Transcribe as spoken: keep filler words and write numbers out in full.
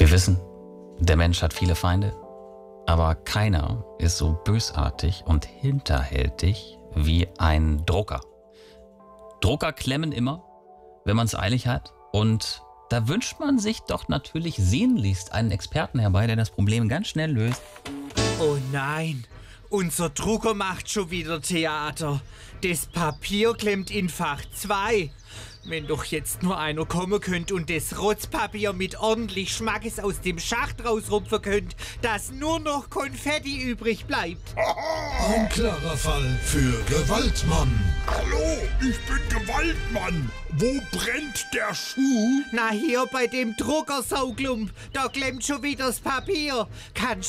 Wir wissen, der Mensch hat viele Feinde, aber keiner ist so bösartig und hinterhältig wie ein Drucker. Drucker klemmen immer, wenn man es eilig hat, und da wünscht man sich doch natürlich sehnlichst einen Experten herbei, der das Problem ganz schnell löst. Oh nein, unser Drucker macht schon wieder Theater. Das Papier klemmt in Fach zwei. Wenn doch jetzt nur einer kommen könnte und das Rotzpapier mit ordentlich Schmackes aus dem Schacht rausrupfen könnte, dass nur noch Konfetti übrig bleibt. Ein klarer Fall für Gewaltmann. Hallo, ich bin Gewaltmann. Wo brennt der Schuh? Na hier bei dem Druckersauglump, da klemmt schon wieder das Papier. Kannst